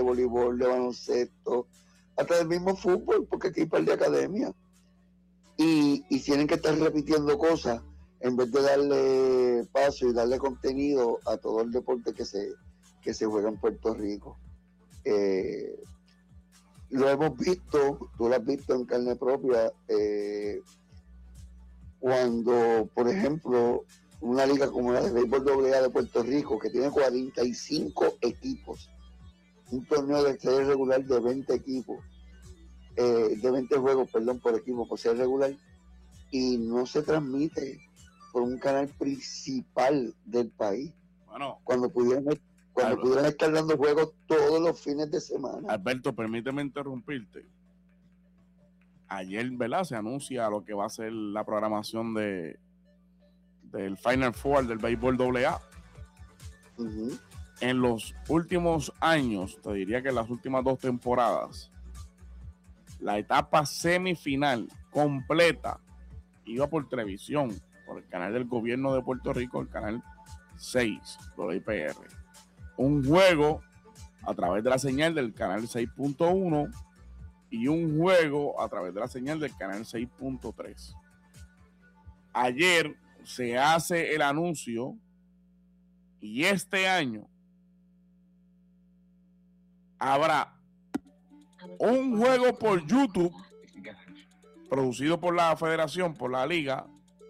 voleibol, de baloncesto, hasta del mismo fútbol, porque aquí hay par de academia. Y tienen que estar repitiendo cosas en vez de darle paso y darle contenido a todo el deporte que se juega en Puerto Rico. Lo hemos visto, tú lo has visto en carne propia, cuando, por ejemplo, una liga como la de béisbol AA de Puerto Rico, que tiene 45 equipos, un torneo de serie regular de 20 equipos, de 20 juegos, perdón, por equipo, por serie regular, y no se transmite por un canal principal del país. Bueno, cuando pudieran estar dando juegos todos los fines de semana. Alberto, permíteme interrumpirte. Ayer, ¿verdad? Se anuncia lo que va a ser la programación del Final Four del béisbol AA. Uh-huh. En los últimos años, te diría que en las últimas 2 temporadas, la etapa semifinal completa iba por televisión, por el canal del gobierno de Puerto Rico, el canal 6, WIPR. Un juego a través de la señal del canal 6.1 y un juego a través de la señal del canal 6.3. Ayer se hace el anuncio y este año habrá un juego por YouTube producido por la federación, por la liga,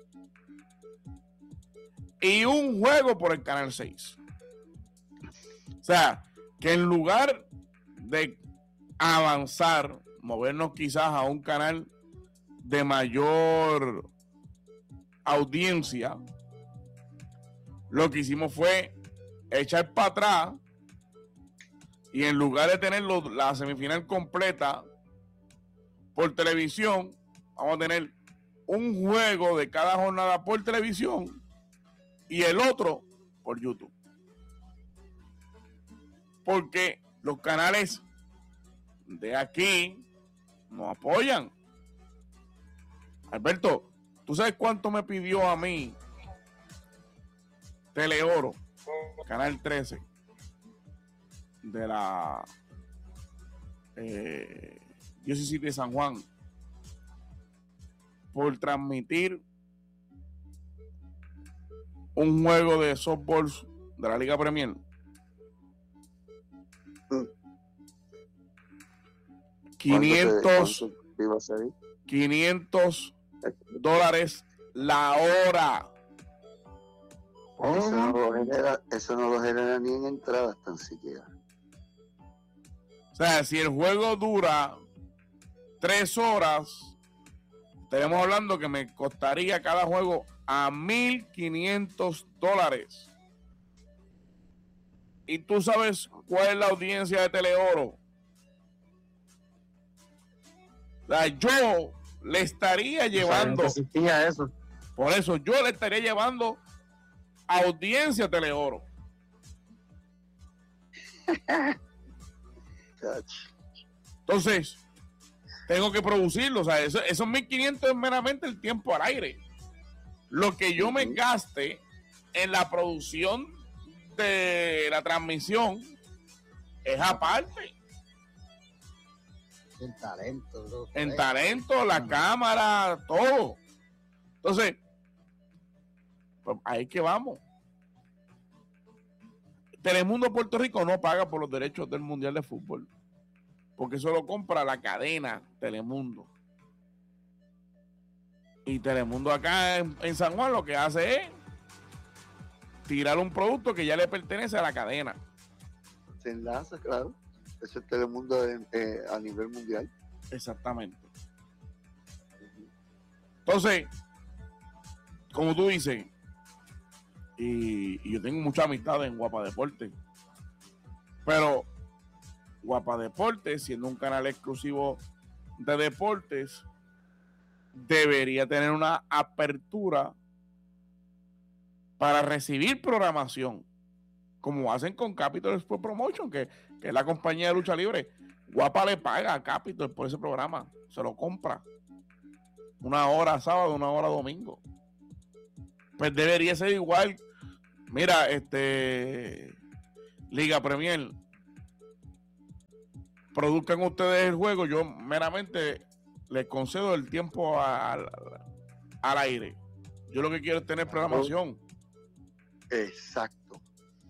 y un juego por el canal 6. O sea, que en lugar de avanzar, movernos quizás a un canal de mayor audiencia, lo que hicimos fue echar para atrás y en lugar de tener la semifinal completa por televisión, vamos a tener un juego de cada jornada por televisión y el otro por YouTube. Porque los canales de aquí nos apoyan. Alberto, ¿tú sabes cuánto me pidió a mí Teleoro, Canal 13, de la diócesis de San Juan, por transmitir un juego de softball de la Liga Premier? $500 la hora. Eso no lo genera ni en entradas tan siquiera. O sea, si el juego dura 3 horas, estaremos hablando que me costaría cada juego a $1,500. ¿Y tú sabes cuál es la audiencia de Teleoro? O sea, yo le estaría llevando... eso. Por eso yo le estaría llevando audiencia a Teleoro. Entonces, tengo que producirlo. O sea, esos 1,500 es meramente el tiempo al aire. Lo que yo me gaste en la producción de la transmisión es aparte. En talento, la cámara, todo. Entonces, pues ahí que vamos. Telemundo Puerto Rico no paga por los derechos del Mundial de Fútbol, porque eso lo compra la cadena Telemundo. Y Telemundo acá en San Juan lo que hace es tirar un producto que ya le pertenece a la cadena. Se enlaza, claro. Eso es Telemundo a nivel mundial. Exactamente. Entonces, como tú dices, y yo tengo mucha amistad en Guapa Deporte, pero Guapa Deporte, siendo un canal exclusivo de deportes, debería tener una apertura para recibir programación, como hacen con Capitol Sport Promotion, que es la compañía de lucha libre. Guapa le paga a Capitol por ese programa, se lo compra 1 hora sábado, 1 hora domingo. Pues debería ser igual. Mira, Liga Premier, produzcan ustedes el juego, yo meramente les concedo el tiempo al aire. Yo lo que quiero es tener programación. Exacto.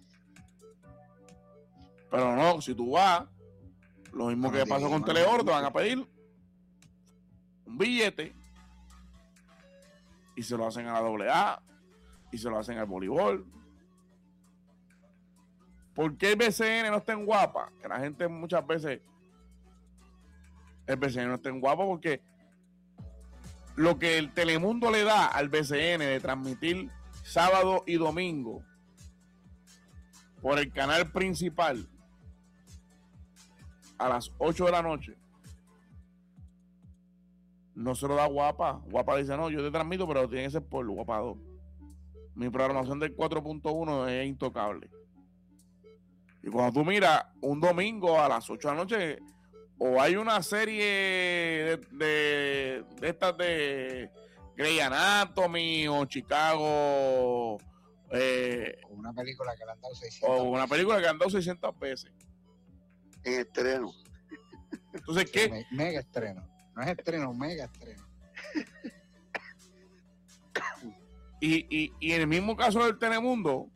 Pero no, si tú vas, lo mismo que pasó con Teleoro, te van a pedir un billete y se lo hacen a la AA y se lo hacen al voleibol. ¿Por qué el BCN no está en Guapa? Que la gente muchas veces, el BCN no está en Guapa porque lo que el Telemundo le da al BCN de transmitir sábado y domingo por el canal principal a las 8 de la noche, no se lo da Guapa. Guapa dice, no, yo te transmito, pero tiene que ser por Guapa 2. Mi programación del 4.1 es intocable. Y cuando tú miras un domingo a las 8 de la noche, o hay una serie de estas de Grey Anatomy o Chicago, o una película que le han dado 600 o una película que le han dado 600 veces en estreno. Entonces, ¿qué? Mega estreno. No es estreno, mega estreno. Y en el mismo caso del Telemundo,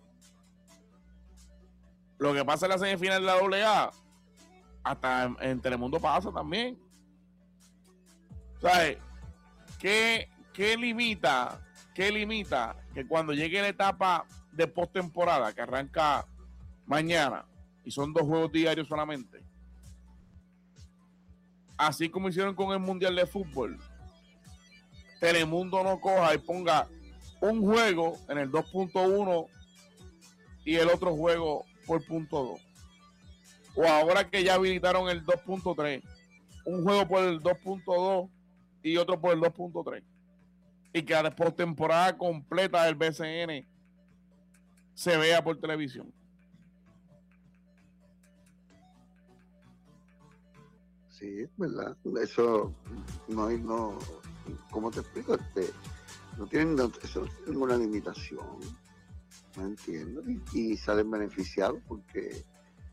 lo que pasa en la semifinal de la AA, hasta en Telemundo pasa también. ¿Sabes? ¿Qué limita que cuando llegue la etapa de postemporada, que arranca mañana, y son 2 juegos diarios solamente, así como hicieron con el Mundial de Fútbol, Telemundo no coja y ponga un juego en el 2.1 y el otro juego por punto 2? O ahora que ya habilitaron el 2.3, un juego por el 2.2 y otro por el 2.3. Y que la postemporada completa del BCN se vea por televisión. Sí, es verdad. Eso no, ¿cómo te explico? No tienen ninguna limitación. No entiendo. Y salen beneficiados porque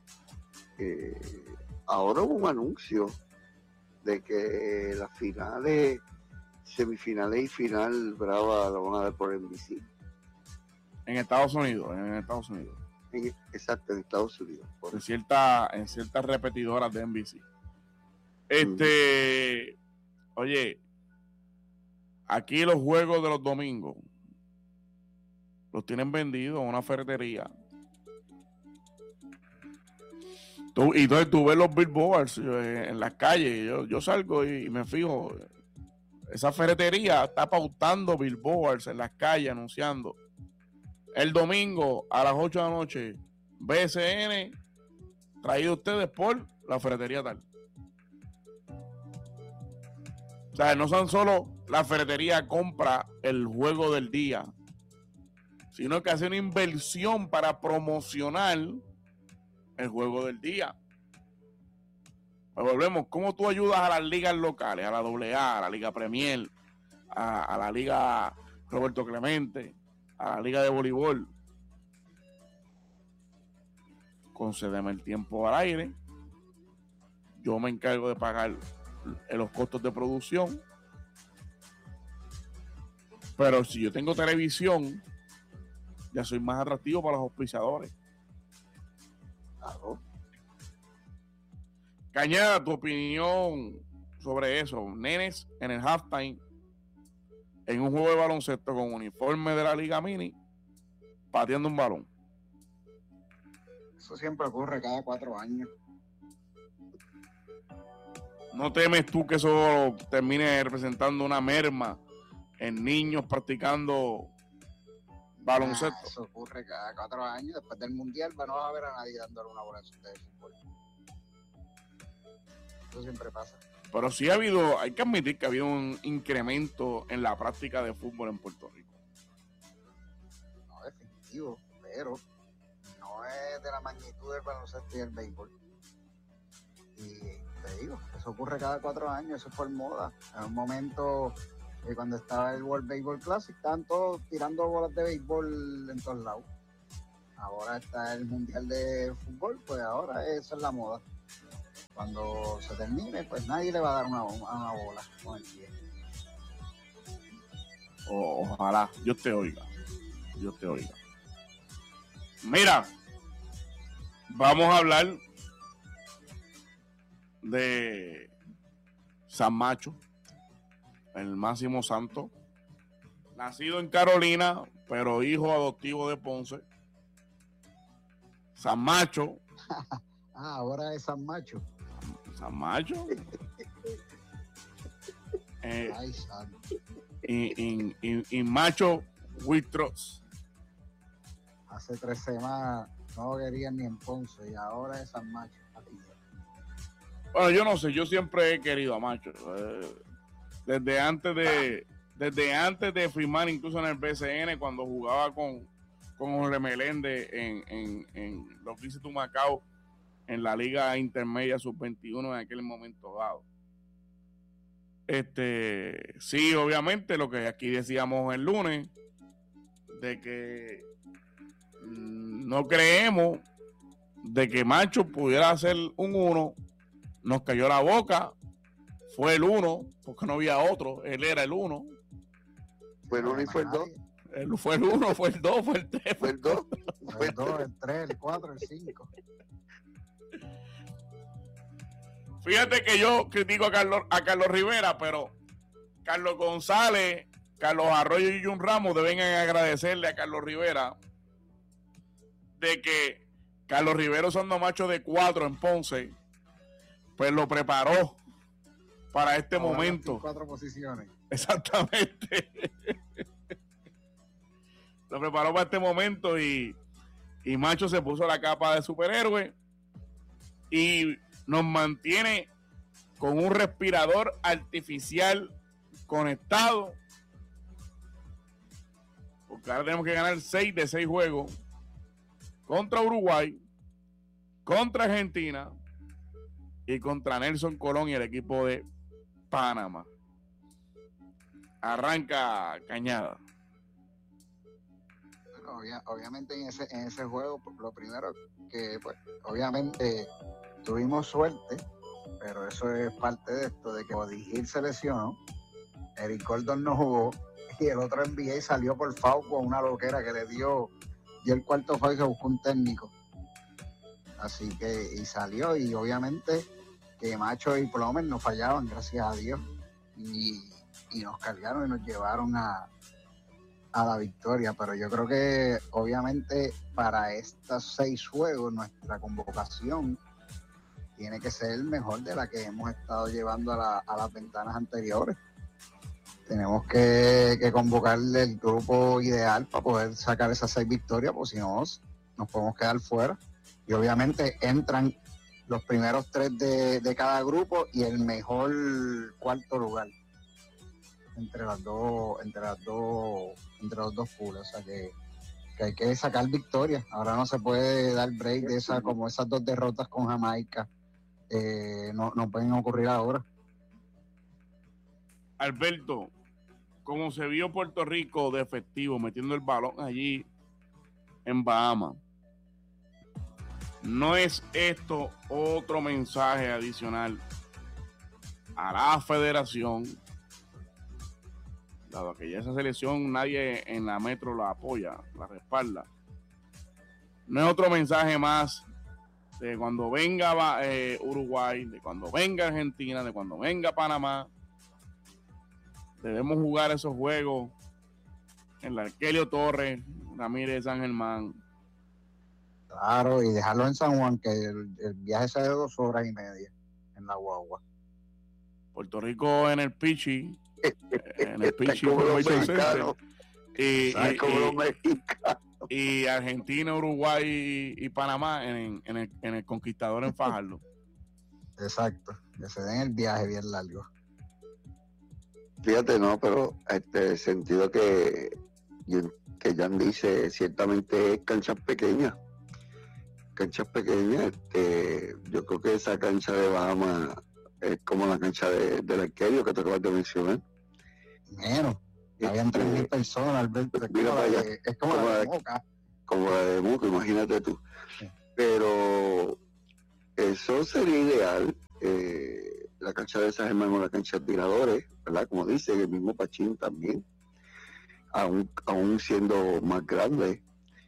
ahora hubo un anuncio de que las finales, semifinales y final brava lo van a dar por NBC. En Estados Unidos. Exacto, en Estados Unidos. En ciertas repetidoras de NBC. Oye, aquí los juegos de los domingos los tienen vendidos en una ferretería. Y entonces tú ves los billboards en las calles. Yo salgo y me fijo. Esa ferretería está pautando billboards en las calles anunciando. El domingo a las 8 de la noche, BCN, traído ustedes por la ferretería tal. O sea, no son solo la ferretería compra el juego del día, sino que hace una inversión para promocionar el juego del día. Pues volvemos, ¿cómo tú ayudas a las ligas locales, a la AA, a la Liga Premier, a la Liga Roberto Clemente, a la Liga de Voleibol? Concédeme el tiempo al aire, yo me encargo de pagar los costos de producción, pero si yo tengo televisión, ya soy más atractivo para los auspiciadores. Claro. Cañada, tu opinión sobre eso. Nenes en el halftime en un juego de baloncesto con uniforme de la Liga Mini pateando un balón. Eso siempre ocurre cada 4 años. ¿No temes tú que eso termine representando una merma en niños practicando baloncesto? Eso ocurre cada 4 años. Después del Mundial no vas a ver a nadie dándole una bola de fútbol. Eso siempre pasa. Pero sí hay que admitir que ha habido un incremento en la práctica de fútbol en Puerto Rico. No, definitivo, pero no es de la magnitud del baloncesto y del béisbol. Y te digo, eso ocurre cada 4 años, eso es por moda. En un momento, cuando estaba el World Baseball Classic, estaban todos tirando bolas de béisbol en todos lados. Ahora está el Mundial de Fútbol, pues ahora eso es la moda. Cuando se termine, pues nadie le va a dar una bola con el pie. Ojalá, Dios te oiga. Mira, vamos a hablar de San Macho, el Máximo Santo, nacido en Carolina, pero hijo adoptivo de Ponce. San Macho. Ahora es San Macho. San Macho. Ay, santo. Y Macho Huitros. Hace 3 semanas no lo querían ni en Ponce y ahora es San Macho. Bueno, yo no sé, yo siempre he querido a Macho. Desde antes de firmar incluso en el BCN, cuando jugaba con Jorge Meléndez en los Grizzlies de Macao, en la Liga Intermedia Sub-21 en aquel momento dado. Sí, obviamente, lo que aquí decíamos el lunes, de que no creemos de que Macho pudiera ser un 1, nos cayó la boca, fue el 1, porque no había otro, él era el 1. Fue el 1 y fue el 2. Fue el 1, fue el 2, fue el 3. Fue el 2. Fue el 2, el 3, el 4, el 5. Fíjate que yo critico a Carlos Rivera, pero Carlos González, Carlos Arroyo y Jun Ramos deben agradecerle a Carlos Rivera de que Carlos Rivera, usando Macho de 4 en Ponce, pues lo preparó para este ahora momento. 4 posiciones. Exactamente. Lo preparó para este momento y Macho se puso la capa de superhéroe y nos mantiene con un respirador artificial conectado, porque ahora tenemos que ganar 6 de 6 juegos contra Uruguay, contra Argentina y contra Nelson Colón y el equipo de Panamá. Arranca Cañada. Obviamente en ese juego, lo primero que pues obviamente tuvimos suerte, pero eso es parte de esto, de que Odigil se lesionó, Eric Gordon no jugó y el otro NBA salió por foul con una loquera que le dio el cuarto foul y se buscó un técnico. Así que, y salió, y obviamente que Macho y Plomer no fallaban, gracias a Dios, y nos cargaron y nos llevaron a la victoria. Pero yo creo que obviamente para estos 6 juegos nuestra convocación tiene que ser mejor de la que hemos estado llevando a las ventanas anteriores. Tenemos que convocarle el grupo ideal para poder sacar esas 6 victorias, porque si no nos podemos quedar fuera. Y obviamente entran los primeros 3 de cada grupo y el mejor cuarto lugar entre los dos pools. O sea que hay que sacar victorias. Ahora no se puede dar break de como esas 2 derrotas con Jamaica. No pueden ocurrir ahora. Alberto, como se vio Puerto Rico de efectivo metiendo el balón allí en Bahamas, ¿no es esto otro mensaje adicional a la federación, dado que ya esa selección nadie en la metro la apoya, la respalda? ¿No es otro mensaje más de cuando venga Uruguay, de cuando venga Argentina, de cuando venga Panamá? Debemos jugar esos juegos en la Arquelio Torres, Ramírez San Germán. Claro, y dejarlo en San Juan, que el viaje sea de 2 horas y media en la guagua. Puerto Rico en el Pichi, y Argentina, Uruguay y Panamá en el Conquistador en Fajardo. Exacto, que se den el viaje bien largo. Fíjate, no, pero el sentido que Jan dice, ciertamente es canchas pequeñas. Yo creo que esa cancha de Bahamas es como la cancha del Arquelio que te acabas de mencionar. Menos, habían 3,000 personas, Alberto. Es como la de Moca. Como la de Moca, imagínate tú. Sí. Pero eso sería ideal, la cancha de San Germán o la cancha de Tiradores, ¿verdad? Como dice, el mismo Pachín también, aún siendo más grande.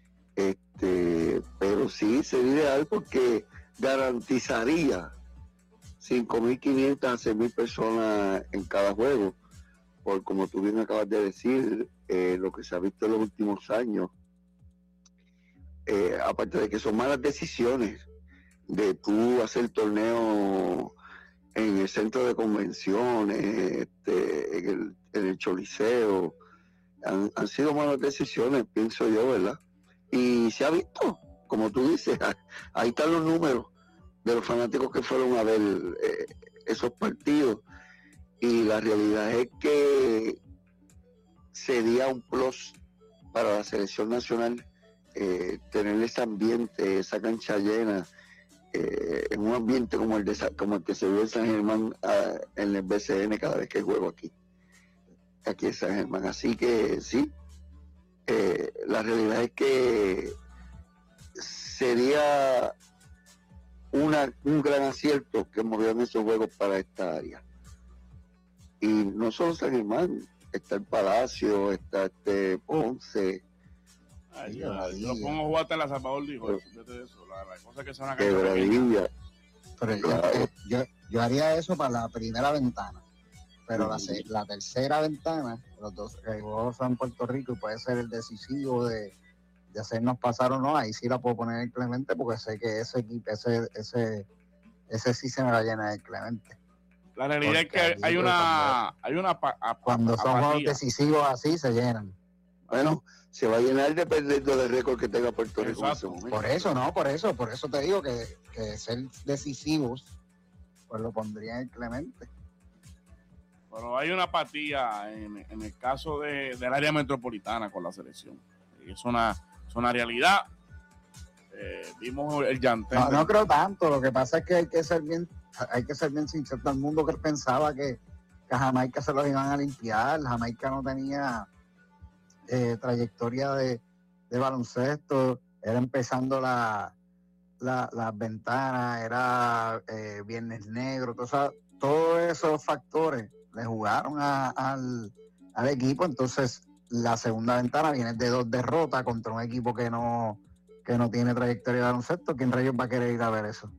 Pero sí sería ideal porque garantizaría 5.500 a 6.000 personas en cada juego, por como tú bien acabas de decir, lo que se ha visto en los últimos años, aparte de que son malas decisiones de tú hacer torneo en el centro de convenciones, en el Choliseo, han sido malas decisiones, pienso yo, ¿verdad? Y se ha visto, como tú dices, ahí están los números de los fanáticos que fueron a ver esos partidos, y la realidad es que sería un plus para la selección nacional tener ese ambiente, esa cancha llena, en un ambiente como el que se ve en San Germán, en el BCN cada vez que juego aquí en San Germán. Así que sí, la realidad es que sería un gran acierto que movieran esos juegos para esta área. Y no solo San Germán, está el Palacio, está Ponce. Ay, yo lo pongo a jugar hasta la Salvador, dijo. De eso, la cosa que se van a Quebradilla. Pero claro. yo haría eso para la primera ventana. Pero la tercera ventana, los dos juegos son en Puerto Rico y puede ser el decisivo de hacernos pasar o no, ahí sí la puedo poner en Clemente, porque sé que ese sí se me va a llenar el Clemente. La realidad es que hay una cuando son juegos decisivos así se llenan. Bueno, se va a llenar dependiendo del récord que tenga Puerto Rico en ese momento. Por eso te digo que ser decisivos, pues lo pondría en Clemente. Pero hay una apatía en el caso del área metropolitana con la selección. Es una realidad. Vimos el llantén. No creo tanto. Lo que pasa es que hay que ser bien sincero. Todo el mundo que pensaba que a Jamaica se los iban a limpiar. Jamaica no tenía trayectoria de baloncesto. Era empezando las ventanas, era Viernes Negro. Todos esos factores le jugaron al equipo. Entonces la segunda ventana viene de 2 derrotas contra un equipo que no tiene trayectoria de baloncesto. ¿Quién rayos va a querer ir a ver eso?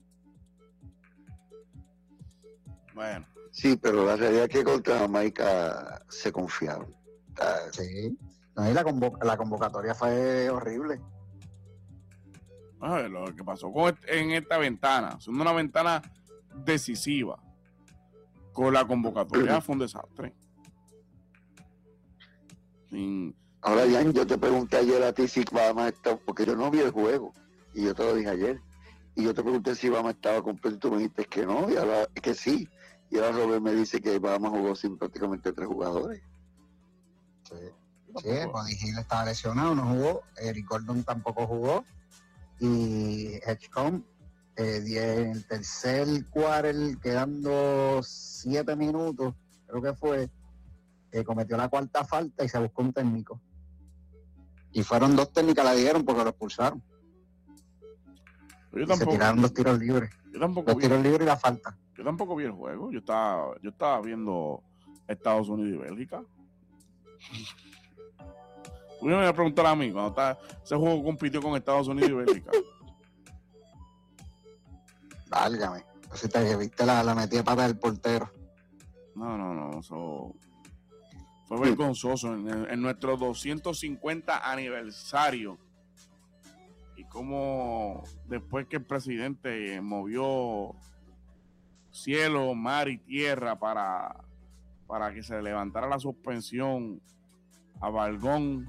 Bueno. Sí, pero la realidad es que contra Jamaica se confiaron. Sí. No, y la convocatoria fue horrible. Lo que pasó en esta ventana, siendo una ventana decisiva, con la convocatoria fue un desastre. Ahora, Jan, yo te pregunté ayer a ti si Bahamas estaba, porque yo no vi el juego, y yo te lo dije ayer, y yo te pregunté si Bahamas estaba completo, y tú me dijiste que no, y ahora que sí, y ahora Robert me dice que Bahamas jugó sin prácticamente 3 jugadores. Sí, Buddy Hield estaba lesionado, no jugó, Eric Gordon tampoco jugó, y Hedgecombe, en el tercer quarter, quedando 7 minutos, creo que fue, cometió la 4ª falta y se buscó un técnico. Y fueron 2 técnicas, la dieron porque lo expulsaron. Se tiraron 2 tiros libres. Tiros libres y la falta. Yo tampoco vi el juego. Yo estaba viendo Estados Unidos y Bélgica. Tú me vas a preguntar a mí cuando ese juego compitió con Estados Unidos y Bélgica. Válgame. Si te viste la metida pata del portero. No. Eso fue vergonzoso. En nuestro 250 aniversario. Y como después que el presidente movió cielo, mar y tierra para que se levantara la suspensión a Balgón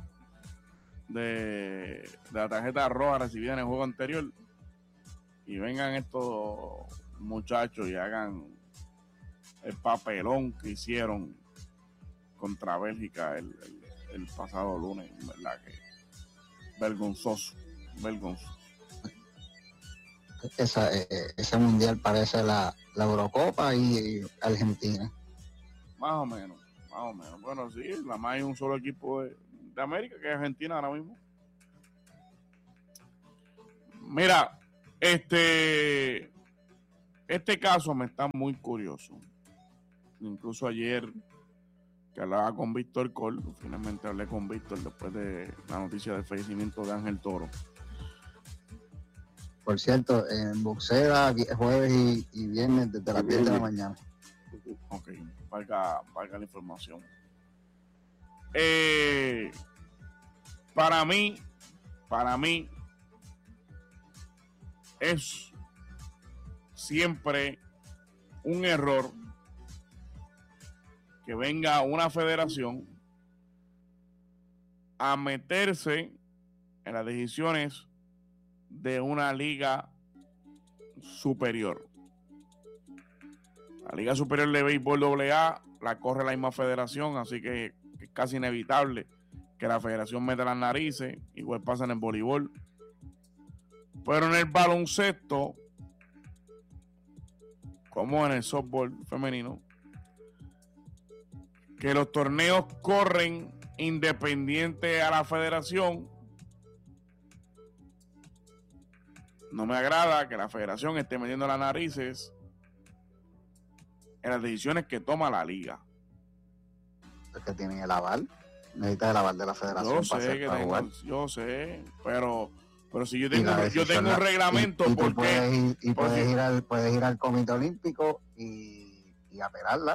de la tarjeta roja recibida en el juego anterior, y vengan estos muchachos y hagan el papelón que hicieron contra Bélgica el pasado lunes, ¿verdad? Que vergonzoso. Ese mundial parece la Eurocopa y Argentina. Más o menos. Bueno, sí, nada más hay un solo equipo de América, que es Argentina ahora mismo. Mira, este caso me está muy curioso. incluso ayer que hablaba con Víctor Cole, finalmente hablé con Víctor después de la noticia del fallecimiento de Ángel Toro. Por cierto, en boxeo jueves y viernes desde las 10 de la mañana. Ok, valga la información. Para mí es siempre un error que venga una federación a meterse en las decisiones de una liga superior. La Liga Superior de Béisbol AA la corre la misma federación, así que es casi inevitable que la federación meta las narices. Igual pasa en el voleibol. Pero en el baloncesto, como en el softball femenino, que los torneos corren independiente a la federación. No me agrada que la federación esté metiendo las narices en las decisiones que toma la liga. Es que tienen el aval. Necesitas el aval de la federación. Yo sé, pero si yo tengo un reglamento, ¿por qué? Puedes ir al Comité Olímpico y apelarla.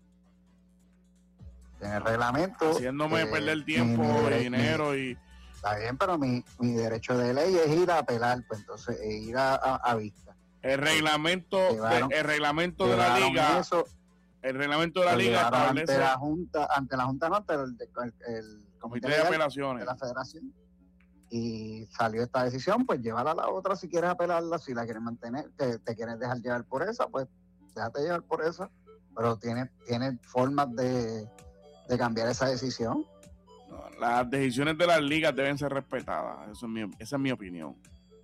En el reglamento. Haciéndome perder tiempo y dinero y. Está bien, pero mi derecho de ley es ir a apelar, pues entonces ir a vista. El reglamento de la liga. El reglamento de la liga establece. Ante la Junta no, pero el Comité de Apelaciones de la Federación. Y salió esta decisión, pues llévala a la otra si quieres apelarla, si la quieres mantener, te quieres dejar llevar por esa, pues déjate llevar por esa. Pero tiene formas de cambiar esa decisión. Las decisiones de las ligas deben ser respetadas. Esa es mi opinión.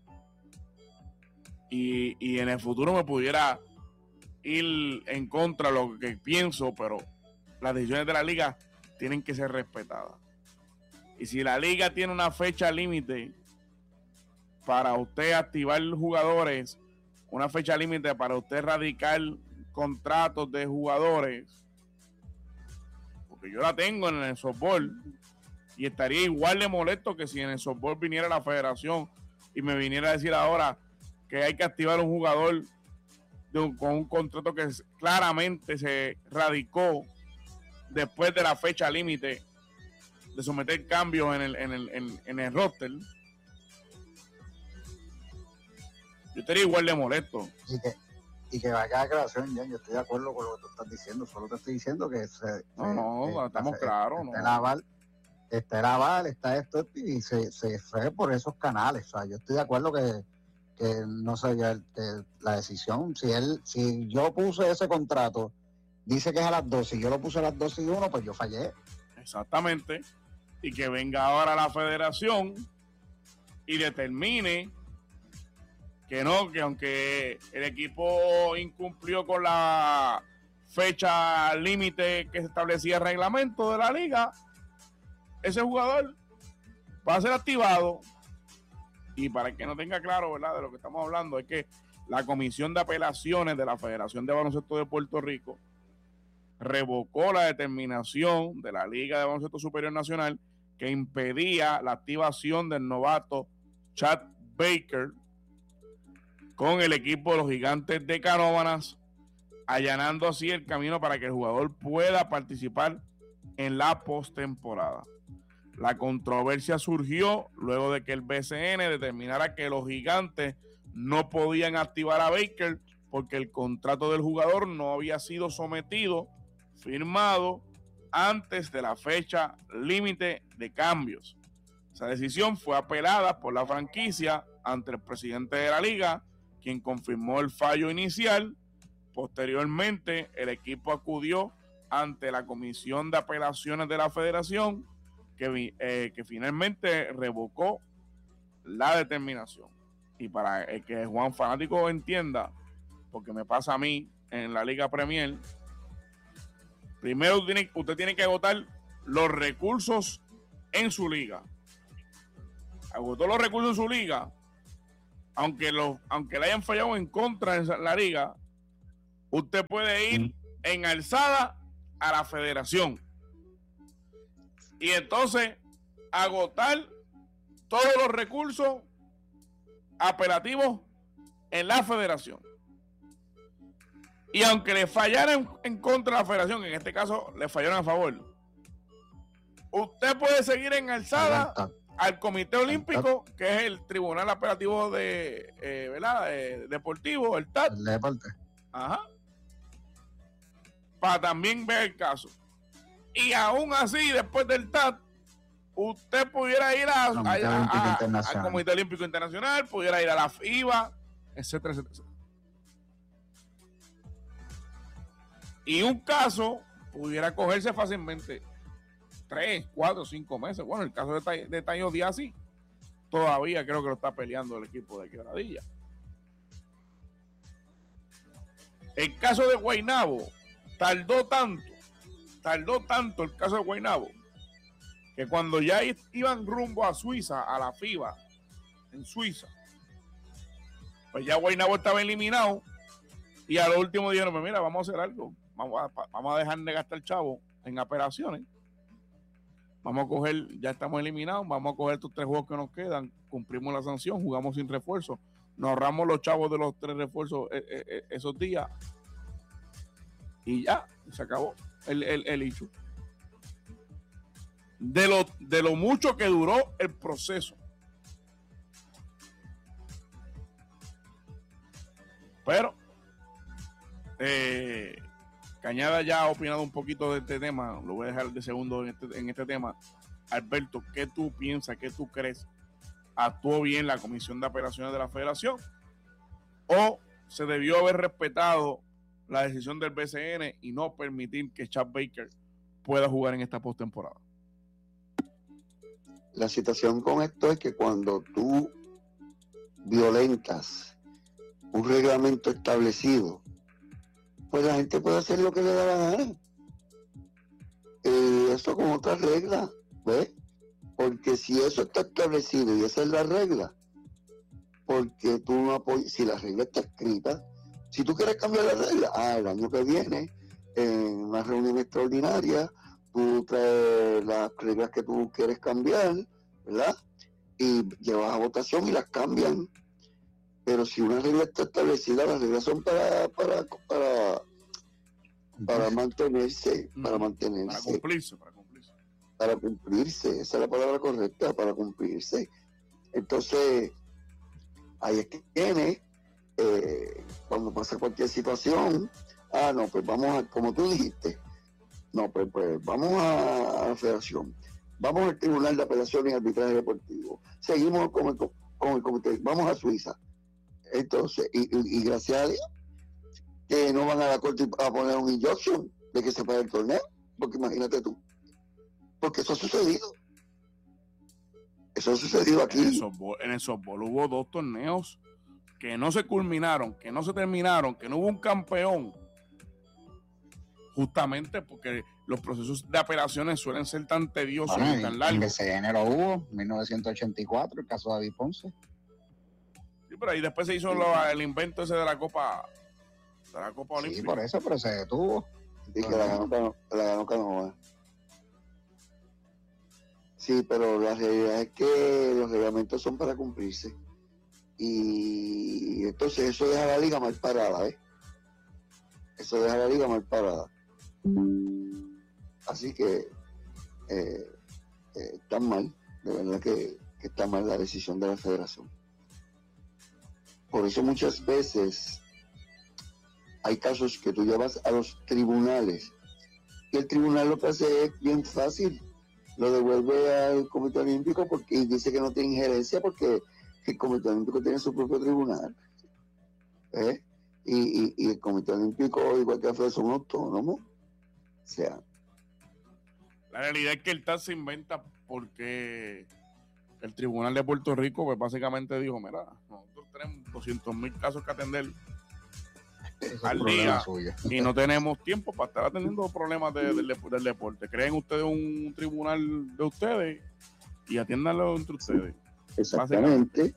Y en el futuro me pudiera ir en contra de lo que pienso, pero las decisiones de la liga tienen que ser respetadas. Y si la liga tiene una fecha límite para usted activar jugadores, una fecha límite para usted radicar contratos de jugadores, porque yo la tengo en el softball y estaría igual de molesto que si en el softball viniera la federación y me viniera a decir ahora que hay que activar un jugador con un contrato que claramente se radicó después de la fecha límite de someter cambios en el roster. Yo estaría igual de molesto. Y que vaya a aclaración, ya, yo estoy de acuerdo con lo que tú estás diciendo, solo te estoy diciendo que estamos claros. Está el aval, está esto y se fue por esos canales. O sea, yo estoy de acuerdo que no sé, la decisión, si yo puse ese contrato, dice que es a las 12, y yo lo puse a las 12:01, pues yo fallé. Exactamente. Y que venga ahora la federación y determine que aunque el equipo incumplió con la fecha límite que se establecía el reglamento de la liga, ese jugador va a ser activado. Y para el que no tenga claro, ¿verdad?, de lo que estamos hablando, es que la Comisión de Apelaciones de la Federación de Baloncesto de Puerto Rico revocó la determinación de la Liga de Baloncesto Superior Nacional que impedía la activación del novato Chad Baker con el equipo de los Gigantes de Canóvanas, allanando así el camino para que el jugador pueda participar en la postemporada. La controversia surgió luego de que el BCN determinara que los Gigantes no podían activar a Baker porque el contrato del jugador no había sido firmado antes de la fecha límite de cambios. Esa decisión fue apelada por la franquicia ante el presidente de la liga, quien confirmó el fallo inicial. Posteriormente, el equipo acudió ante la Comisión de Apelaciones de la Federación, que finalmente revocó la determinación. Y para que Juan fanático entienda, porque me pasa a mí en la Liga Premier, primero usted tiene que agotar los recursos en su liga. Agotó los recursos en su liga, aunque le hayan fallado en contra en la liga, usted puede ir en alzada a la federación. Y entonces agotar todos los recursos apelativos en la federación. Y aunque le fallaran en contra de la federación, en este caso le fallaron a favor, usted puede seguir en alzada al Comité Olímpico, que es el Tribunal Apelativo de ¿verdad? Deportivo, el TAT. El deporte. Ajá. Para también ver el caso. Y aún así, después del TAT, usted pudiera ir al Comité Olímpico Internacional, pudiera ir a la FIBA, etcétera, etcétera, etcétera. Y un caso pudiera cogerse fácilmente 3, 4, 5 meses. Bueno, el caso de Taño Díaz sí, todavía creo que lo está peleando el equipo de Quebradilla. El caso de Guaynabo tardó tanto el caso de Guaynabo, que cuando ya iban rumbo a Suiza, a la FIBA, en Suiza, pues ya Guaynabo estaba eliminado, y a lo último dijeron, pues mira, vamos a hacer algo, vamos a dejar de gastar chavo en operaciones, vamos a coger, ya estamos eliminados, vamos a coger estos 3 juegos que nos quedan, cumplimos la sanción, jugamos sin refuerzo, nos ahorramos los chavos de los 3 refuerzos esos días, y ya, se acabó el issue. De lo mucho que duró el proceso. Pero Cañada ya ha opinado un poquito de este tema. Lo voy a dejar de segundo en este tema. Alberto, ¿qué tú piensas? ¿Qué tú crees? ¿Actuó bien la Comisión de Apelaciones de la Federación? ¿O se debió haber respetado la decisión del BCN y no permitir que Chad Baker pueda jugar en esta postemporada? La situación con esto es que cuando tú violentas un reglamento establecido, pues la gente puede hacer lo que le da la gana. Eso con otra regla, ¿ves? Porque si eso está establecido y esa es la regla, porque tú no apoyas, si la regla está escrita, si tú quieres cambiar la regla, el año que viene, en una reunión extraordinaria, tú traes las reglas que tú quieres cambiar, ¿verdad? Y llevas a votación y las cambian. Pero si una regla está establecida, las reglas son para mantenerse, para cumplirse, esa es la palabra correcta, para cumplirse. Entonces, ahí es que viene, cuando pasa cualquier situación, no, pues vamos a, como tú dijiste, no, pues vamos a la federación, vamos al Tribunal de Apelaciones y Arbitraje Deportivo, seguimos con el comité, vamos a Suiza. Entonces, y gracias a Dios, que no van a la corte a poner un injunction de que se pague el torneo, porque imagínate tú, porque eso ha sucedido. Eso ha sucedido aquí. En el softball hubo 2 torneos que no se culminaron, que no se terminaron, que no hubo un campeón, justamente porque los procesos de apelaciones suelen ser tan tediosos y tan largos. En BCN lo hubo, en 1984, el caso de David Ponce. Sí, pero ahí después se hizo el invento ese de la Copa Olímpica. Sí, por eso, pero se detuvo. Sí, que la ganó Canova. Sí, pero la realidad es que los reglamentos son para cumplirse. Y entonces eso deja a la liga mal parada, ¿eh? Eso deja a la liga mal parada. Así que está mal, de verdad que está mal la decisión de la federación. Por eso muchas veces hay casos que tú llevas a los tribunales y el tribunal lo que hace es bien fácil, lo devuelve al Comité Olímpico y dice que no tiene injerencia porque el Comité Olímpico tiene su propio tribunal, ¿eh? Y el Comité Olímpico, igual que la FED, son autónomos. O sea, la realidad es que el TAS se inventa porque el Tribunal de Puerto Rico pues básicamente dijo, mira, nosotros tenemos 200,000 casos que atender al día y no tenemos tiempo para estar atendiendo problemas del deporte. Creen ustedes un tribunal de ustedes y atiéndanlo entre ustedes. Exactamente.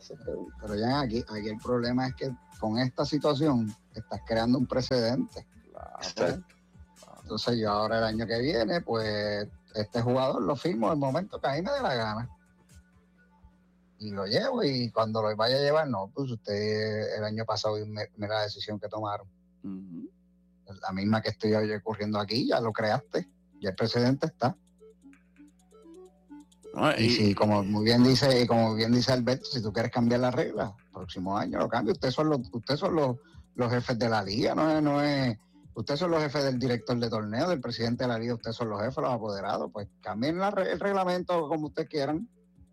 Pero ya aquí el problema es que con esta situación estás creando un precedente. Exacto. Entonces yo ahora el año que viene, pues este jugador lo firmo en el momento que a mí me dé la gana. Y lo llevo, y cuando lo vaya a llevar, no, pues usted el año pasado mira la decisión que tomaron. Ujú. La misma que estoy ocurriendo aquí, ya lo creaste, ya el precedente está. No, Y si, como muy bien dice Alberto, si tú quieres cambiar las reglas, próximo año lo cambia. Ustedes son los jefes de la liga, no es. Ustedes son los jefes del director de torneo, del presidente de la liga, ustedes son los jefes, los apoderados. Pues cambien el reglamento como ustedes quieran.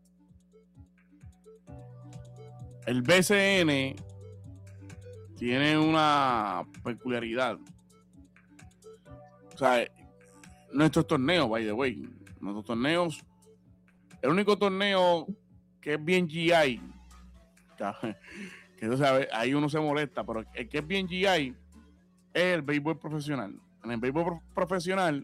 el BCN tiene una peculiaridad. O sea, nuestros torneos, by the way, nuestros torneos, el único torneo que es bien GI, que tú sabes, ahí uno se molesta, pero el que es bien GI es el béisbol profesional. En el béisbol profesional,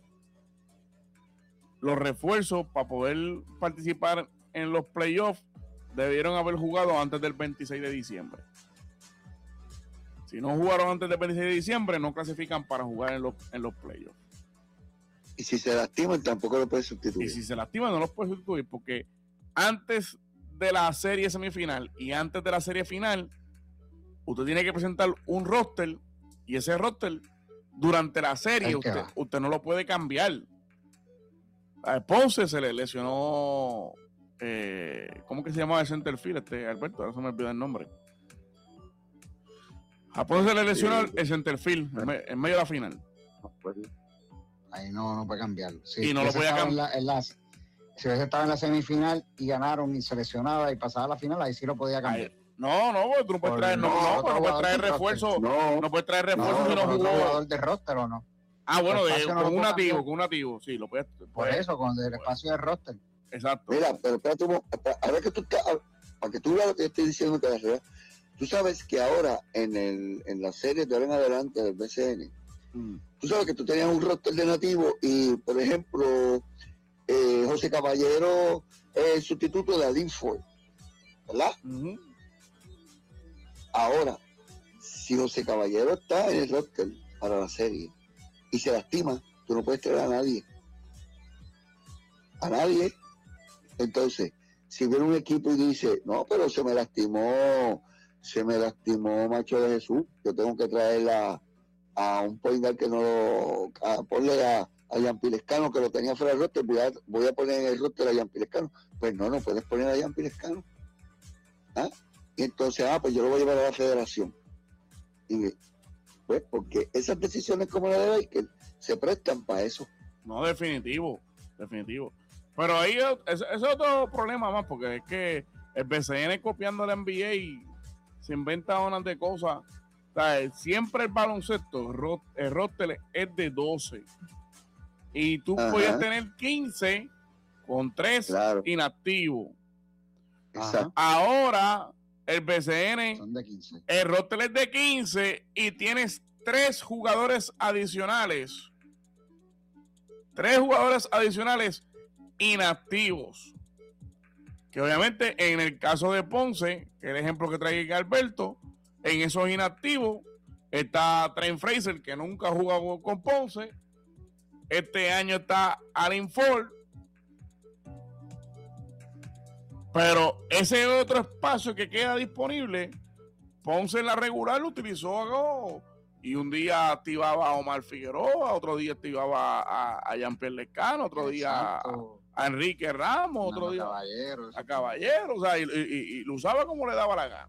los refuerzos para poder participar en los playoffs debieron haber jugado antes del 26 de diciembre. Si no jugaron antes del 26 de diciembre, no clasifican para jugar en los playoffs. Y si se lastiman, tampoco lo puedes sustituir. Y si se lastiman, no los puedes sustituir, porque antes de la serie semifinal y antes de la serie final, usted tiene que presentar un roster, y ese roster, durante la serie, usted no lo puede cambiar. A Ponce se le lesionó, ¿cómo que se llamaba el centerfield? Alberto, ahora se me olvidó el nombre. A Ponce se le lesionó el centerfield en medio de la final. Ahí no puede cambiarlo. Si y no lo podía cambiar. Si hubiese estado en la semifinal y ganaron y se lesionaba y pasaba a la final, ahí sí lo podía cambiar. No, tú no puedes traer, no puedes traer refuerzo. No puedes traer refuerzo si no jugó. ¿Jugador de roster o no? Bueno, con un nativo, sí, lo puedes. Por eso, con el espacio de roster. Exacto. Mira, pero espérate, ahora que tú estás, para que tú veas lo que estoy diciendo, que la realidad, tú sabes que ahora en la serie de ahora en adelante del BCN, tú sabes que tú tenías un roster de nativos y, por ejemplo, José Caballero es el sustituto de Adin Ford, ¿verdad? Uh-huh. Ahora, si José Caballero está en el roster para la serie y se lastima, tú no puedes traer a nadie. A nadie. Entonces, si viene un equipo y dice, no, pero se me lastimó Macho de Jesús, yo tengo que traer a un point guard que no lo... Ponle a Yampi Lescano, que lo tenía fuera del roster, voy a poner en el roster a Yampi Lescano. Pues no puedes poner a Yampi Lescano. ¿Ah? Y entonces, pues yo lo voy a llevar a la federación. Y pues, porque esas decisiones como la de Baker se prestan para eso. No, definitivo. Pero ahí ese es otro problema más, porque es que el BCN copiando la NBA se inventa unas de cosas. O sea, siempre el baloncesto, el roster es de 12. Y tú podías tener 15 con 3 inactivos. Exacto. Ahora el BCN, son de 15. El roster es de 15 y tienes 3 jugadores adicionales. 3 jugadores adicionales inactivos. Que obviamente en el caso de Ponce, que es el ejemplo que trae Alberto, en esos inactivos está Trent Frazier, que nunca ha jugado con Ponce. Este año está Allen Ford. Pero ese otro espacio que queda disponible, Ponce en la regular lo utilizó y un día activaba a Omar Figueroa, otro día activaba a Jean-Pierre Lescano, otro día a Enrique Ramos, otro día a Caballero, o sea, y lo usaba como le daba la gana.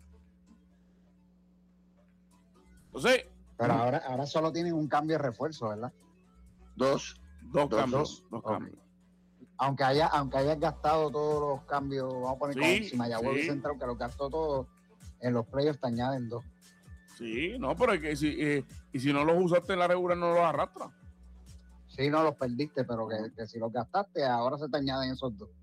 Entonces, pero ahora solo tienen un cambio de refuerzo, ¿verdad? Dos cambios. Aunque hayas gastado todos los cambios, vamos a poner como si Mayagüez Central, que los gastó todos, en los playoffs te añaden 2. Sí, no, pero es que si no los usaste en la regular no los arrastras. Sí, no los perdiste, pero que si los gastaste, ahora se te añaden esos 2.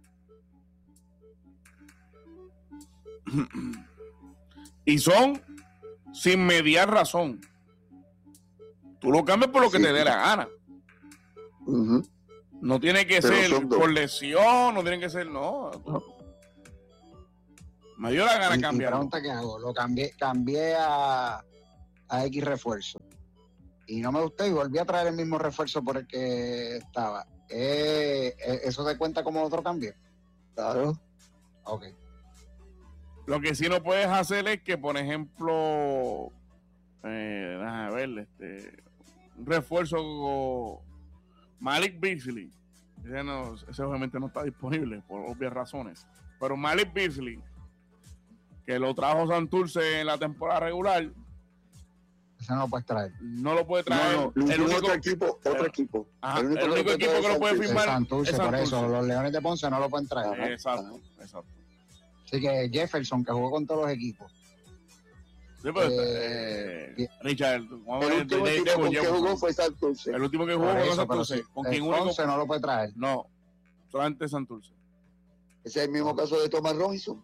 Y son sin mediar razón. Tú lo cambias por lo que te dé la gana. No tiene que ser por lesión, no tiene que ser, no. Me dio la gana cambiar. La pregunta que hago, lo cambié a X refuerzo. y no me gustó y volví a traer el mismo refuerzo por el que estaba. ¿Eso te cuenta como otro cambio? Claro. Ok. Lo que sí no puedes hacer es que, por ejemplo, déjame ver, un refuerzo Malik Beasley. Ese obviamente no está disponible por obvias razones. Pero Malik Beasley, que lo trajo Santurce en la temporada regular, Ese no lo puedes traer. no lo puede traer. El único otro equipo. Ajá, el único equipo que lo puede firmar Santurce, es por Santurce. eso los Leones de Ponce no lo pueden traer. Ajá, Exacto. Así que Jefferson, que jugó con todos los equipos. Sí, pues, Richard, vamos a ver, el último equipo con que jugó fue Santurce. el último que jugó Por fue eso, Santurce. pero Con el quien único. Ponce no lo puede traer. No, solamente Santurce. Ese es el mismo caso de Thomas Robinson,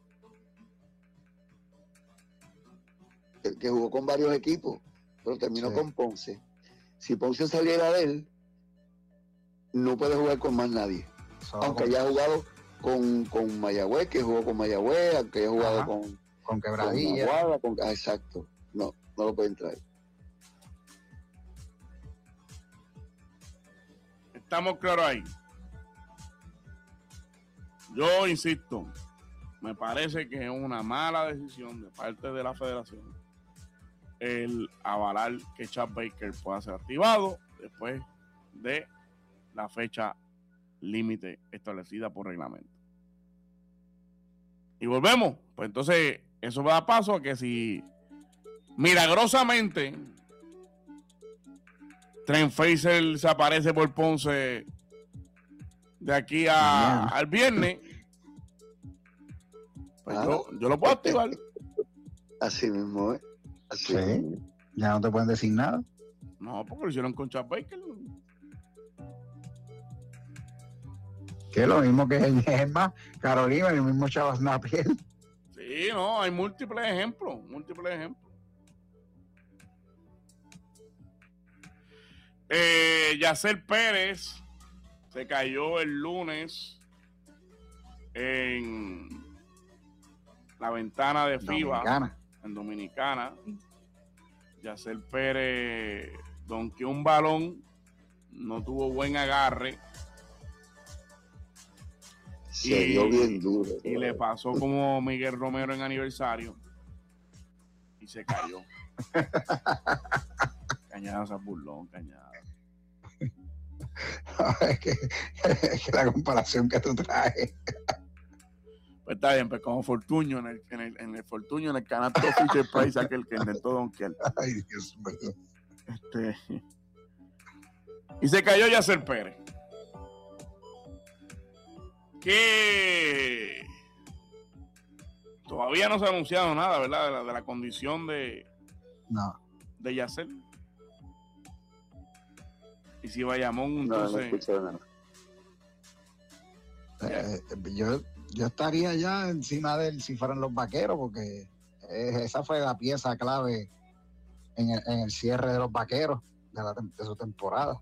que jugó con varios equipos, pero terminó Sí. con Ponce. Si Ponce saliera de él, no puede jugar con más nadie. Aunque haya jugado con Mayagüez, que jugó con Mayagüez, aunque haya jugado Ajá. Con Quebradilla. Aguada, exacto. No lo pueden traer. Estamos claros ahí. Yo insisto, me parece que es una mala decisión de parte de la federación el avalar que Chad Baker pueda ser activado después de la fecha límite establecida por reglamento. Y volvemos, pues entonces eso va a dar paso a que si milagrosamente Trent Fraser se aparece por Ponce de aquí al viernes, pues yo lo puedo activar. Así mismo, ¿eh? Así Sí. mismo. Ya no te pueden decir nada. No, porque lo hicieron con Chad Baker. Que es lo mismo que es más Carolina, el mismo Chavas Napier. Sí, no, hay múltiples ejemplos. Yacer Pérez se cayó el lunes en la ventana de FIBA Dominicana. en Dominicana. Yacer Pérez donkeó un balón, no tuvo buen agarre. Se dio bien duro. Y le pasó como Miguel Romero en aniversario y se cayó. Cañada, se burlón, Cañada. Es que la comparación que tú traes. Pues está bien, pues como Fortuño en el Fortuño, en el canasto Fisher Price, aquel que intentó donkear. Ay, Dios mío. Y se cayó Yacer Pérez. Que todavía no se ha anunciado nada, ¿verdad? De la condición de Yacer. Y si Bayamón, entonces. No Yo estaría ya encima de él si fueran los Vaqueros, porque esa fue la pieza clave en el cierre de los Vaqueros de su temporada.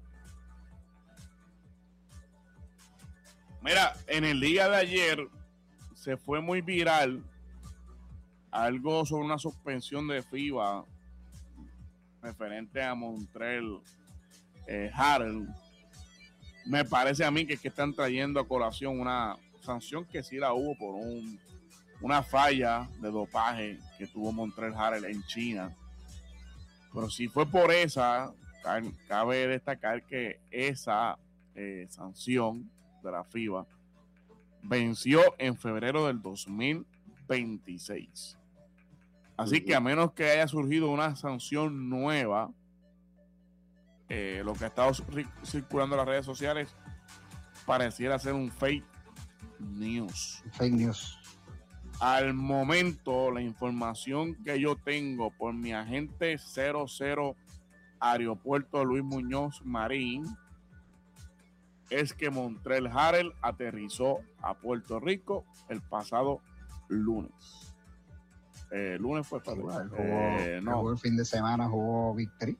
Mira, en el día de ayer se fue muy viral algo sobre una suspensión de FIBA referente a Montrell Harrell. Me parece a mí que están trayendo a colación una sanción que sí la hubo por una falla de dopaje que tuvo Montrell Harrell en China. Pero si fue por esa, cabe destacar que esa sanción de la FIBA venció en febrero del 2026. Así que a menos que haya surgido una sanción nueva, lo que ha estado circulando en las redes sociales pareciera ser un fake news. Fake news. Al momento, la información que yo tengo por mi agente 00 Aeropuerto Luis Muñoz Marín es que Montrell Harrell aterrizó a Puerto Rico el pasado lunes. Lunes fue jugó el fin de semana, jugó Victory.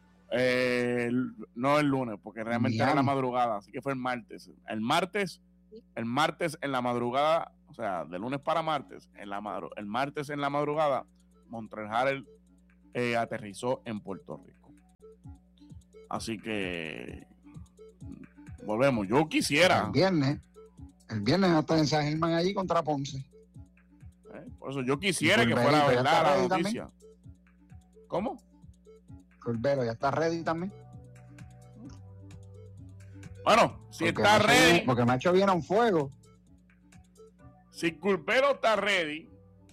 No el lunes, porque realmente Miami. era la madrugada, así que fue el martes. El martes en la madrugada, o sea, de lunes para martes, el martes en la madrugada, Montrell Harrell aterrizó en Puerto Rico. Así que volvemos. Yo quisiera. El viernes va a estar en San Germán allí contra Ponce. Por eso yo quisiera que fuera verdad la noticia. También. ¿Cómo? Curbelo ya está ready también. Bueno, si porque está ready. Porque Macho viene a un fuego. Si Curbelo está ready.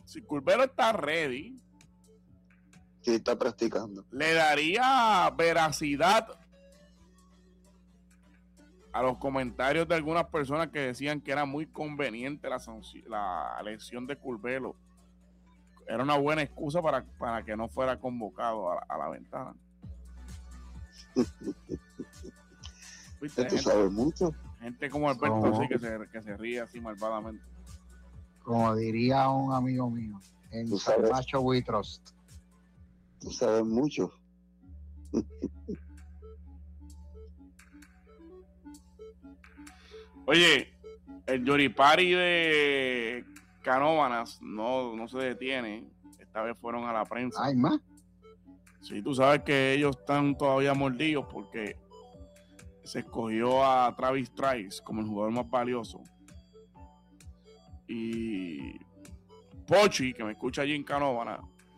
Sí, está practicando. Le daría veracidad a los comentarios de algunas personas que decían que era muy conveniente la lesión de Curbelo. Era una buena excusa para que no fuera convocado a la ventana. ¿Viste? Tú sabes mucho. Gente como Alberto así que se ríe así malvadamente. Como diría un amigo mío, en Macho We Trust. Tú sabes mucho. Oye, el Yoripari de Canóvanas no se detiene. Esta vez fueron a la prensa. ¿Hay más? Sí, tú sabes que ellos están todavía mordidos porque se escogió a Travis Trice como el jugador más valioso. Y Pochi, que me escucha allí en Canóvanas,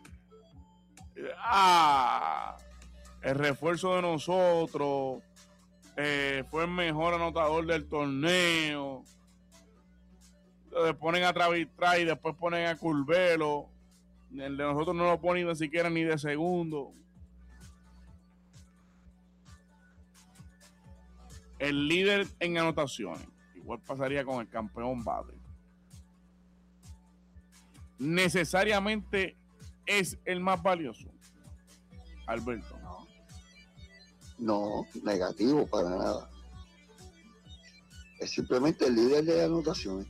el refuerzo de nosotros fue el mejor anotador del torneo. Le ponen a Travis Trice, después ponen a Curbelo. El de nosotros no lo ponen ni siquiera ni de segundo. El líder en anotaciones, igual pasaría con el campeón bate, necesariamente es el más valioso, Alberto. No, negativo para nada. Es simplemente el líder de anotaciones.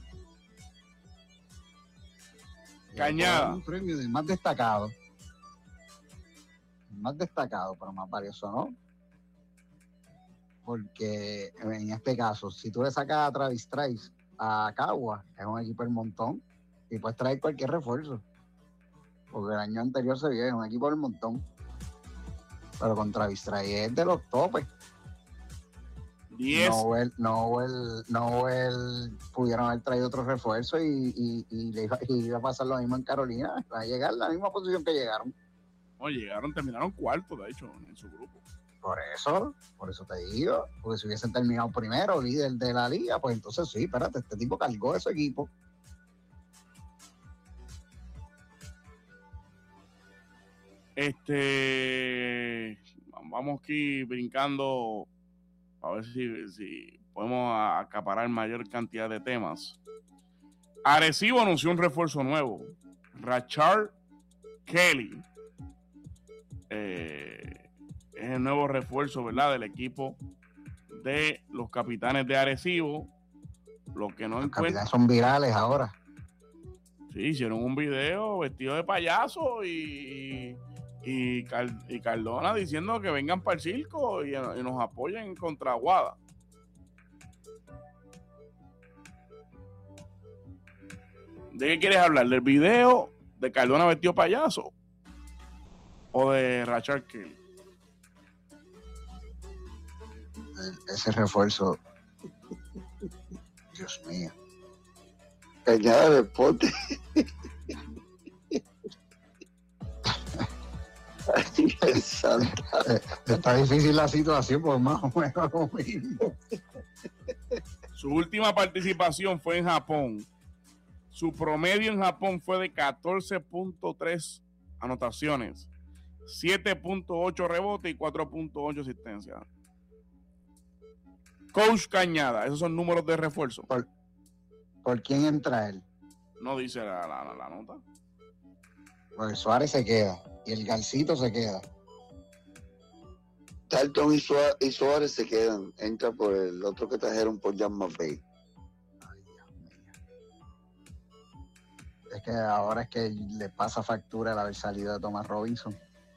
Cañada. Un premio de más destacado. Más destacado, pero más valioso, ¿no? Porque en este caso, si tú le sacas a Travis Trice a Cagua, es un equipo del montón, y puedes traer cualquier refuerzo. Porque el año anterior se vio, es un equipo del montón. Pero con Travis Trice es de los topes. 10. Noel pudieron haber traído otro refuerzo y le iba a pasar lo mismo en Carolina. Va a llegar a la misma posición que llegaron. No, terminaron cuarto, de hecho, en su grupo. Por eso te digo, porque si hubiesen terminado primero, líder de la liga, pues entonces sí, espérate, este tipo cargó ese equipo. Vamos aquí brincando a ver si podemos acaparar mayor cantidad de temas. Arecibo anunció un refuerzo nuevo, Rashard Kelly. Es el nuevo refuerzo, ¿verdad?, del equipo de los Capitanes de Arecibo. Lo que no los encuentro. Capitanes son virales ahora. Sí, hicieron un video vestido de payaso y Cardona diciendo que vengan para el circo y nos apoyen contra Aguada. ¿De qué quieres hablar? ¿Del video de Cardona vestido payaso o de Rashard Kelly? Ese refuerzo, Dios mío. Cañada de deporte. Está difícil la situación, pues más o menos lo mismo. Su última participación fue en Japón. Su promedio en Japón fue de 14.3 anotaciones, 7.8 rebotes y 4.8 asistencias. Coach Cañada, esos son números de refuerzo. ¿Por quién entra él? No dice la nota. Pues Suárez se queda y el Garcito se queda. Dalton y Suárez se quedan. Entra por el otro que trajeron por Jan McVay. Ay, Dios mío. Es que ahora es que le pasa factura el haber salido de Thomas Robinson.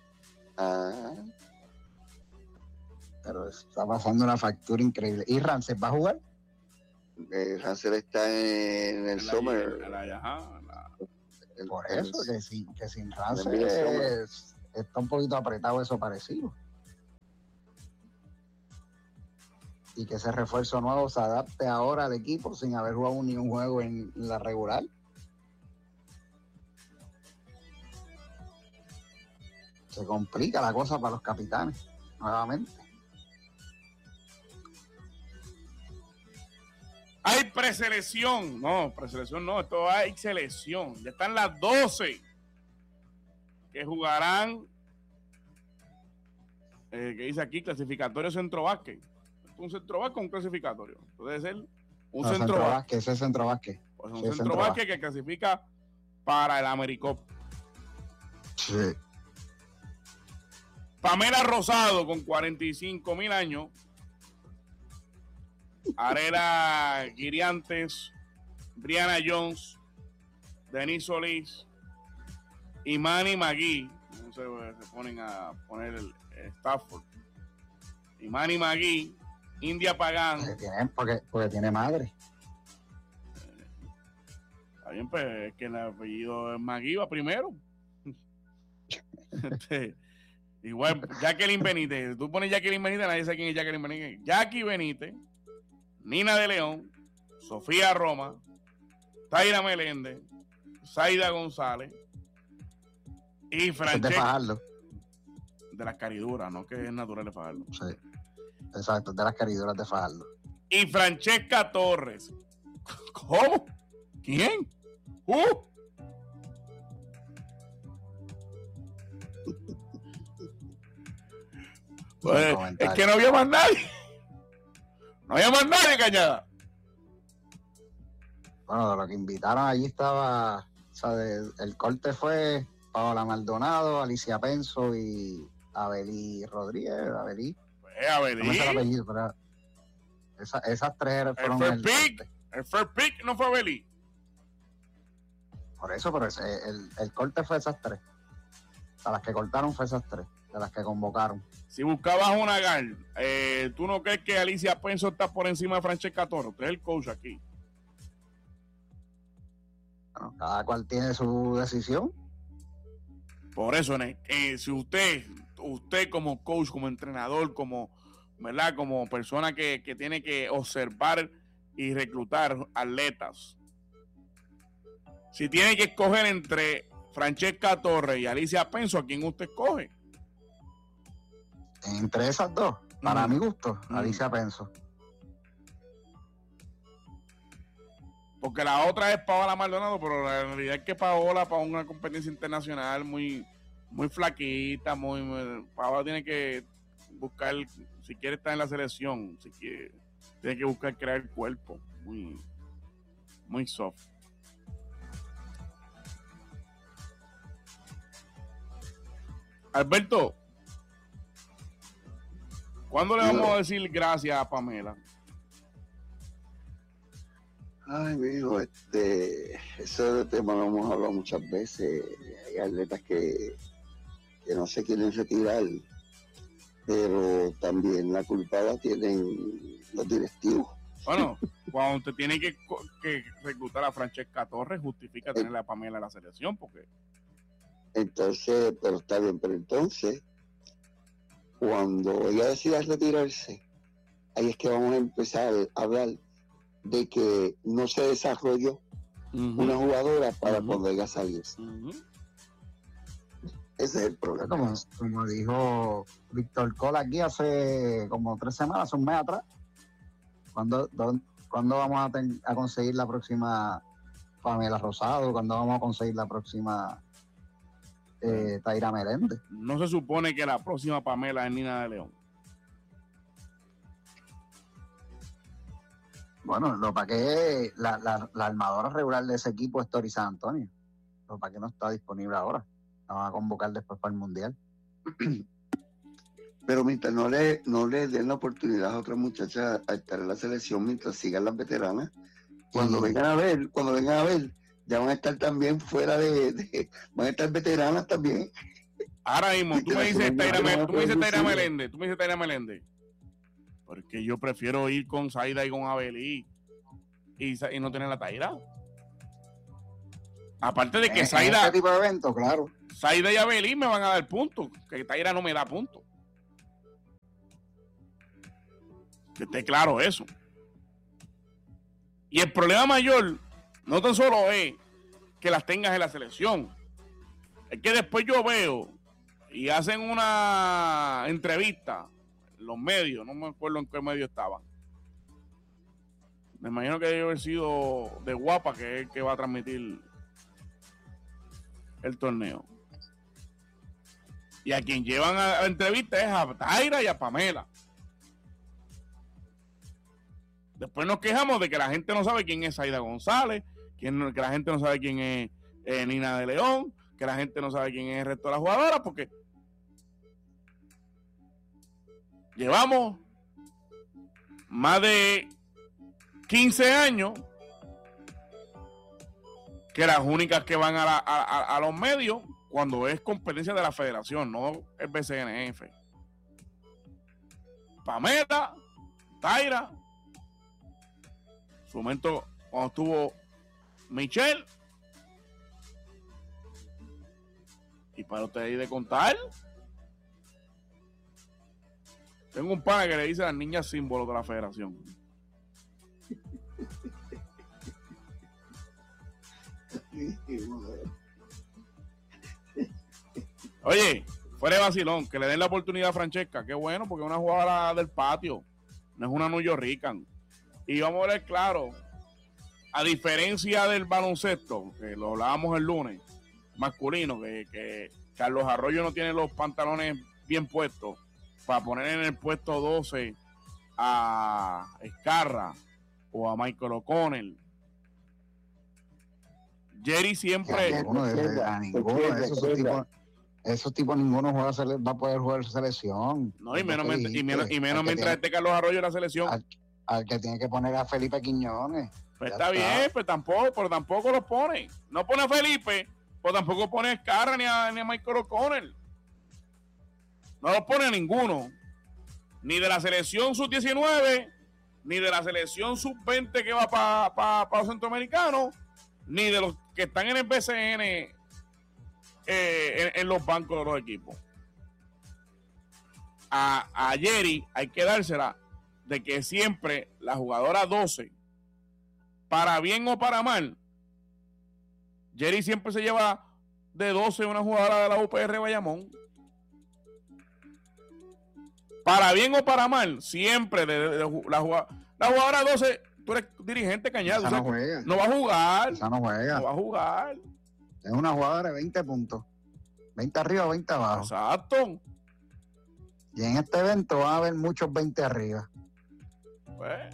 Pero está pasando una factura increíble. ¿Y Ramsey va a jugar? Hansel está en el Summer. Por eso, que sin Ramsey está un poquito apretado eso parecido. y que ese refuerzo nuevo se adapte ahora al equipo sin haber jugado ni un juego en la regular. Se complica la cosa para los capitanes, nuevamente. Hay preselección. No, preselección no, esto hay selección. Ya están las 12 que jugarán, que dice aquí, clasificatorio centro básquet. ¿Un centro básquet o un clasificatorio? Puede ser un centro básquet. Ese es centro básquet. Pues un centro básquet que clasifica para el AmeriCup. Sí. Pamela Rosado con 45,000 años. Arela Guiriantes, Brianna Jones, Denise Solís y Manny McGee. No sé, se ponen a poner el Stafford. Y Manny McGee, India Pagán. Porque tiene madre. Está bien, pues es que el apellido es McGee va primero. Igual, Jacqueline Benítez. Tú pones Jacqueline Benítez, nadie sabe quién es Jacqueline Benítez. Jackie Benítez, Nina de León, Sofía Roma, Taira Meléndez, Zaida González y Francesca. De Fajardo. De las cariduras, no que es natural de Fajardo. Sí, exacto, de las cariduras de Fajardo. Y Francesca Torres. ¿Cómo? ¿Quién? Pues, es que no había más nadie. No había más nadie, Cañada. Bueno, de lo que invitaron allí estaba, o sea, el corte fue Paola Maldonado, Alicia Penso y Abelí Rodríguez. Abelí. Abelí. No sé el apellido, pero esas tres fueron el first pick no fue Abelí. Por eso, pero el corte fue esas tres. A las que cortaron fue esas tres, de las que convocaron. Si buscabas una GAL, ¿tú no crees que Alicia Penso está por encima de Francesca Torres? Usted es el coach aquí. Bueno, cada cual tiene su decisión. Por eso, si usted como coach, como entrenador, como, ¿verdad? Como persona que tiene que observar y reclutar atletas, si tiene que escoger entre Francesca Torres y Alicia Penso, ¿a quién usted escoge? Entre esas dos, para mi gusto, Alicia Penso. Porque la otra es Paola Maldonado, pero la realidad es que Paola, para una competencia internacional muy, muy flaquita, Paola tiene que buscar, si quiere estar en la selección, tiene que buscar crear el cuerpo, muy, muy soft. Alberto, ¿cuándo le vamos a decir gracias a Pamela? Ay, mijo, ese tema lo hemos hablado muchas veces. Hay atletas que no se quieren retirar, pero también la culpa la tienen los directivos. Bueno, cuando usted tiene que reclutar a Francesca Torres, justifica tenerle a Pamela en la selección, porque... Entonces, pero está bien, pero entonces, cuando ella decida retirarse, ahí es que vamos a empezar a hablar de que no se desarrolló una jugadora para cuando ella saliese. Ese es el problema. Como dijo Víctor Cola aquí hace como 3 semanas, un mes atrás. ¿Cuándo vamos a conseguir la próxima Pamela Rosado? ¿Cuándo vamos a conseguir la próxima Taira Meléndez? No se supone que la próxima Pamela es Nina de León. Bueno, lo para que la armadora regular de ese equipo es Tori San Antonio. Lo para que no está disponible ahora. La van a convocar después para el Mundial. Pero mientras no le den la oportunidad a otras muchachas a estar en la selección, mientras sigan las veteranas, cuando vengan a ver, ya van a estar también fuera van a estar veteranas también. Ahora mismo, tú me dices Taira Meléndez. Porque yo prefiero ir con Zaida y con Abelí y no tener la Taira. Aparte de que Zaida... este tipo de evento, claro. Zaida y Abelí me van a dar puntos, que Taira no me da puntos. Que esté claro eso. Y el problema mayor no tan solo es que las tengas en la selección, es que después yo veo y hacen una entrevista, los medios, no me acuerdo en qué medio estaban. Me imagino que debe haber sido de Guapa, que es el que va a transmitir el torneo. Y a quien llevan a la entrevista es a Taira y a Pamela. Después nos quejamos de que la gente no sabe quién es Aida González, que la gente no sabe quién es Nina de León, que la gente no sabe quién es el resto de las jugadoras, porque llevamos más de 15 años que las únicas que van a los medios cuando es competencia de la federación, no el BCNF. Pamela, Taira, su momento cuando estuvo Michelle, y para ustedes de contar, tengo un pana que le dice a las niñas símbolos de la federación. Oye, fuera de vacilón, que le den la oportunidad a Francesca, qué bueno, porque es una jugadora del patio, no es una New York Rican. Y vamos a ver claro, a diferencia del baloncesto, que lo hablábamos el lunes, masculino, que Carlos Arroyo no tiene los pantalones bien puestos para poner en el puesto 12 a Escarra o a Michael O'Connell. Jerry siempre... Esos tipos ninguno va a poder jugar selección. No, y menos mientras esté Carlos Arroyo en la selección. Al que tiene que poner a Felipe Quiñones. Pues está bien, pero tampoco los pone. No pone a Felipe, pues tampoco pone a Escarra ni a Michael O'Connell. No los pone a ninguno. Ni de la selección sub-19, ni de la selección sub-20 que va para los centroamericanos, ni de los que están en el BCN en los bancos de los equipos. A Jerry hay que dársela de que siempre la jugadora 12, para bien o para mal, Jerry siempre se lleva de 12 una jugadora de la UPR Bayamón. Para bien o para mal, siempre la jugadora 12, tú eres dirigente, Cañado. Esa no juega. No va a jugar. Esa no juega. No va a jugar. Es una jugadora de 20 puntos. 20 arriba, 20 abajo. Exacto. Y en este evento va a haber muchos 20 arriba. Pues,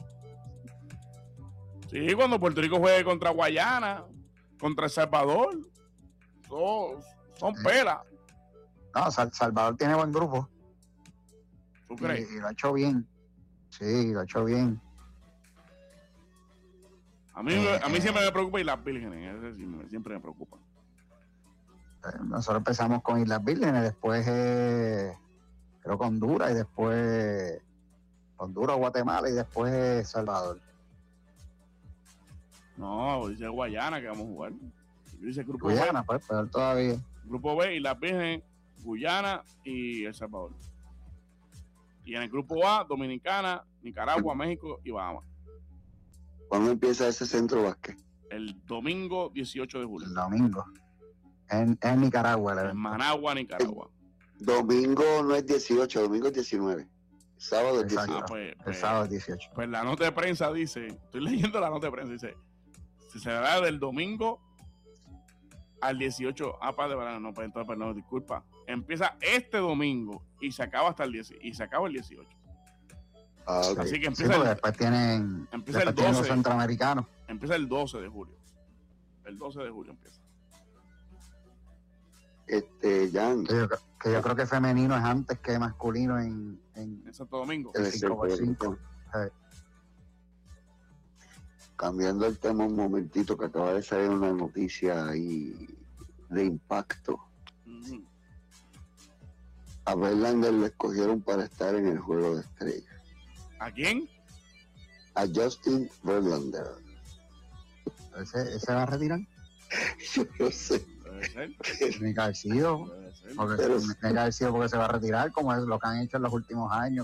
sí, cuando Puerto Rico juegue contra Guayana, contra El Salvador, son pelas. No, Salvador tiene buen grupo. ¿Tú crees? Y lo ha hecho bien. Sí, lo ha hecho bien. A mí siempre me preocupa Islas Vírgenes, siempre me preocupa. Nosotros empezamos con Islas Vírgenes, después creo que Honduras, y después Honduras, Guatemala, y después Salvador. No, dice Guayana que vamos a jugar. Dice Grupo Guyana, B. pues, pero todavía. Grupo B, Islas Vírgenes, Guyana y El Salvador. Y en el grupo A, Dominicana, Nicaragua, México y Bahamas. ¿Cuándo empieza ese centro básquet? El domingo 18 de julio. El domingo. En Nicaragua. En Managua, Nicaragua. Domingo no es 18, domingo es 19. Sábado es 18. Pues, el sábado es 18. Pues la nota de prensa dice, estoy leyendo la nota de prensa, dice, se celebra del domingo al 18. Padre, no, pues entonces, pues no, disculpa. Empieza este domingo y se acaba hasta el 10 y se acaba el 18. Okay. Así que empieza después tienen los centroamericanos. Empieza el 12 de julio. El 12 de julio empieza. Jan. Que yo creo que femenino es antes que masculino en Santo Domingo. El 5x5. Cambiando el tema un momentito, que acaba de salir una noticia ahí de impacto. Uh-huh. A Verlander lo escogieron para estar en el Juego de Estrellas. ¿A quién? A Justin Verlander. ¿Ese va a retirar? Yo no sé. Debe ser. Ni que haber sido, porque se va a retirar, como es lo que han hecho en los últimos años.